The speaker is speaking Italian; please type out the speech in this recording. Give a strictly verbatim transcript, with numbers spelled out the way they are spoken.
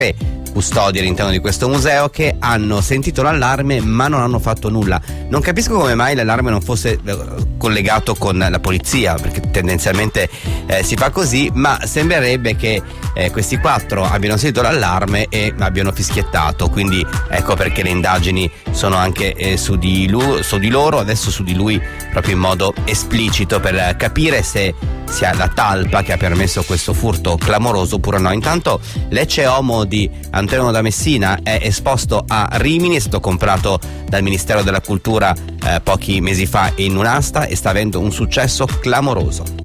custodi all'interno di questo museo che hanno sentito l'allarme ma non hanno fatto nulla. Non capisco come mai l'allarme non fosse collegato con la polizia, perché tendenzialmente eh, si fa così, ma sembrerebbe che eh, questi quattro abbiano sentito l'allarme e abbiano fischiettato, quindi ecco perché le indagini sono anche eh, su, di lui, su di loro, adesso su di lui proprio in modo esplicito, per capire se sia la talpa che ha permesso questo furto clamoroso oppure no. Intanto l'Ecce Homo di Antonio da Messina è esposto a Rimini, è stato comprato dal Ministero della Cultura eh, pochi mesi fa in un'asta e sta avendo un successo clamoroso.